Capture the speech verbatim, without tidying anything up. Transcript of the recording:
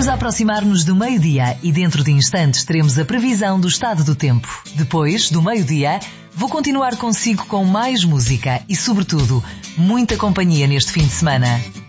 Estamos a aproximar-nos do meio-dia e dentro de instantes teremos a previsão do estado do tempo. Depois, do meio-dia, vou continuar consigo com mais música e, sobretudo, muita companhia neste fim de semana.